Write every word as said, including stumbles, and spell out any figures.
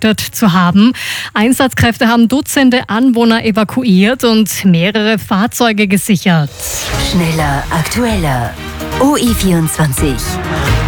getötet zu haben. Einsatzkräfte haben Dutzende Anwohner evakuiert und mehrere Fahrzeuge gesichert. Schneller, aktueller. O I vierundzwanzig.